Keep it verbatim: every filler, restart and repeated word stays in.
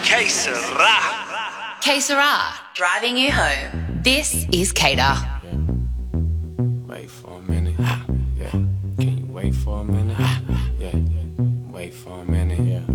Que sera? Que sera, driving you home. This is Cater. Wait for a minute. Yeah. Can you wait for a minute? Yeah. Wait for a minute. Yeah.